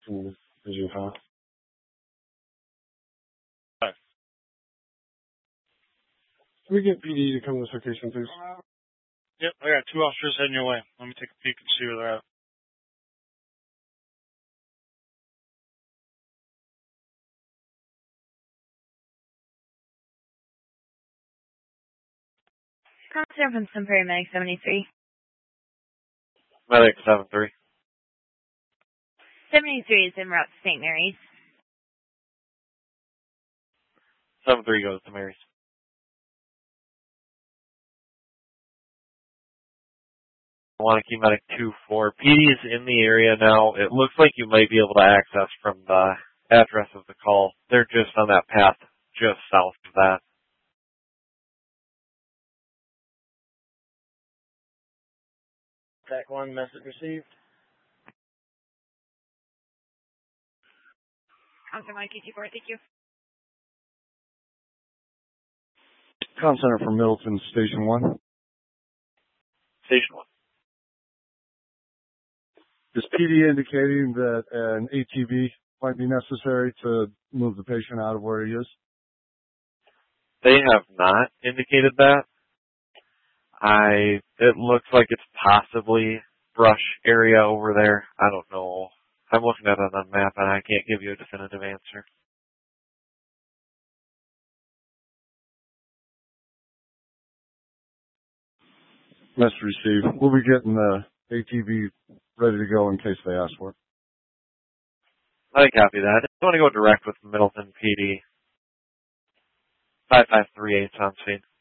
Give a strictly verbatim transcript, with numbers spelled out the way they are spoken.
Mm, Vision, huh? Hi. Can we get P D to come to this location, please? Yep, I got two officers heading your way. Let me take a peek and see where they're at. Constable from Sunbury Medic seventy-three. Medic seven three. seventy-three is en route to Saint Mary's. seven three goes to Mary's. Wanakee Medic two four. P D is in the area now. It looks like you might be able to access from the address of the call. They're just on that path just south of that. Tech one, message received. Constable Mike, two four, thank you. Comm Center from Middleton, Station one. Station one. Is P D indicating that an A T V might be necessary to move the patient out of where he is? They have not indicated that. I, it looks like it's possibly brush area over there. I don't know. I'm looking at it on the map and I can't give you a definitive answer. Message received. We'll be getting the A T V ready to go in case they ask for it. I copy that. If you want to go direct with Middleton P D, five five three eight on scene.